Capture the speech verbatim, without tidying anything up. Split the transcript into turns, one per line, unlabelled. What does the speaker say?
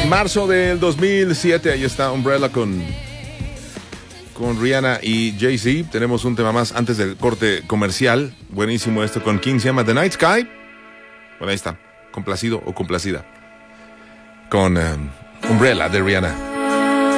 marzo del dos mil siete, ahí está Umbrella con, con Rihanna y Jay-Z. Tenemos un tema más antes del corte comercial. Buenísimo esto con King, se llama The Night Sky. Bueno, ahí está, complacido o complacida con um, Umbrella de Rihanna.